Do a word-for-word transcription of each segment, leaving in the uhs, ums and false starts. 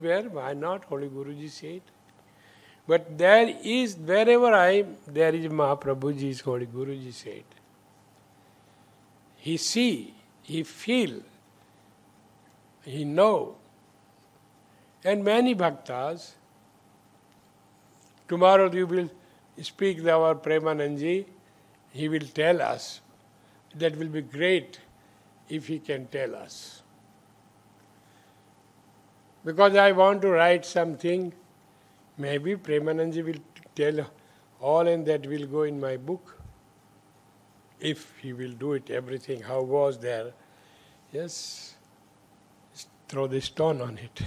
Where? Why not? Holy Guruji said. But there is, wherever I am, there is Mahaprabhuji's Holy Guruji said. He see, he feel, he know. And many bhaktas, tomorrow you will speak our Premanandji, he will tell us. That will be great if he can tell us. Because I want to write something, maybe Premanandji will tell all and that will go in my book. If he will do it, everything, how was there. Yes, throw the stone on it.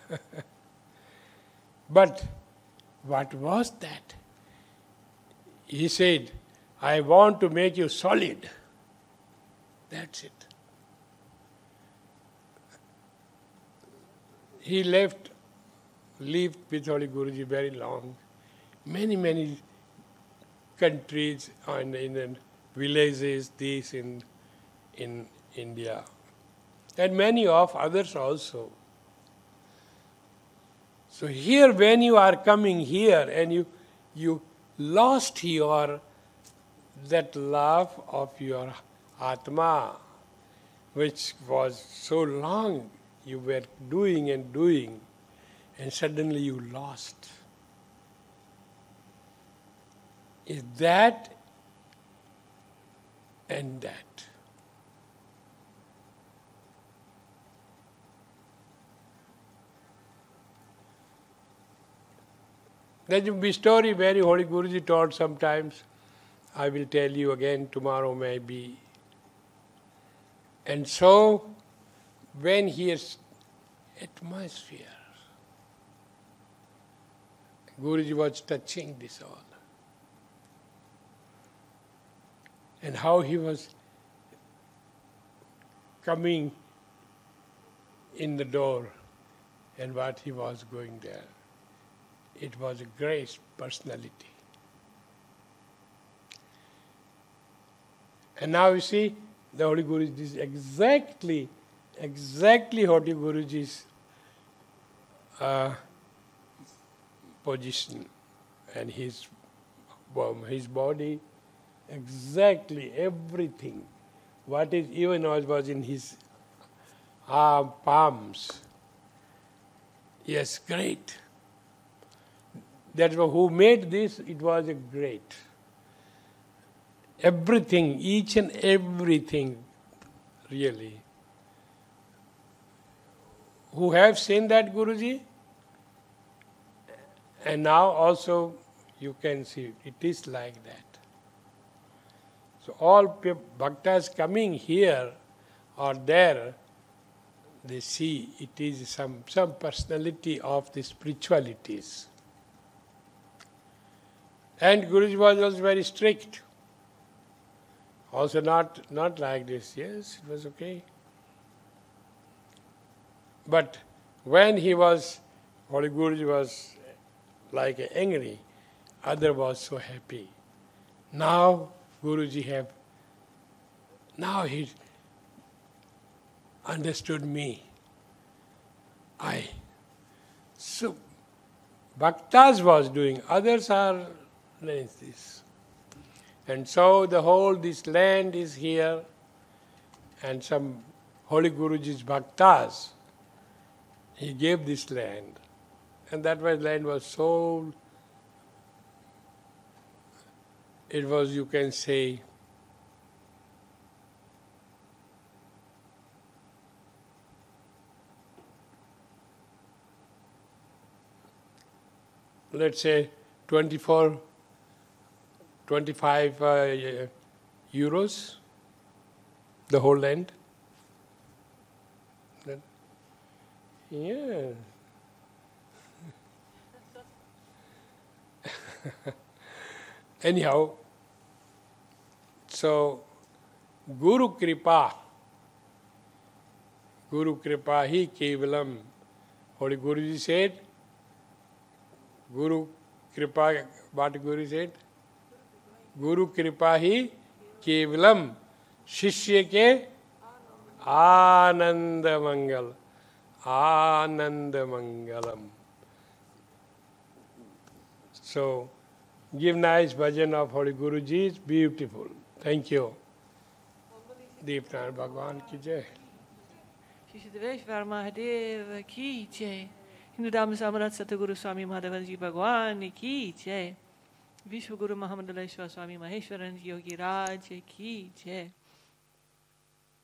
But what was that? He said, I want to make you solid. That's it. He left, lived with Holy Guruji very long. Many, many countries and in villages, this in, in India. And many of others also. So here when you are coming here and you, you lost your, that love of your Atma, which was so long you were doing and doing, and suddenly you lost. Is that and that. There will be story very Holy Guruji told sometimes. I will tell you again tomorrow maybe. And so, when he is atmosphere, Guruji was touching this all. And how he was coming in the door and what he was going there. It was a great personality. And now you see, the Holy Guruji is exactly, exactly Holy Guruji's uh, position and his, his body, exactly everything. What is even was in his uh, palms. Yes, great. That was who made this, it was a great. Everything, each and everything, really. Who have seen that Guruji? And now also you can see it is like that. So all bhaktas coming here or there, they see it is some, some personality of the spiritualities. And Guruji was also very strict. Also not, not like this, yes, it was okay. But when he was, Holy Guruji was like angry, other was so happy. Now Guruji have, now he understood me. I, so bhaktas was doing, others are like this. And so the whole, this land is here, and some Holy Guruji's bhaktas, he gave this land. And that was, land was so, it was, you can say, let's say twenty-four, twenty-five uh, euros, the whole land. That, yeah. Anyhow, so Guru Kripa, Guru Kripa hi kevalam, Holy Guruji said, Guru Kripa, what Guru said? Guru Kripa hi kevalam, Shishya ke Ananda Mangal. Ananda Mangalam. So, give nice bhajan of Holy Guruji, it's beautiful. Thank you. Deepnarayan Bhagwan ki jai. Shri Siddhaveshwar Mahadev ki jai. Hindu Dham Samrat Satguru Swami Madhavanji Bhagwan ki jai. Vishwa Guru Mahamandalayeshwar Swami Maheshwaran Yogi Raj ki jai.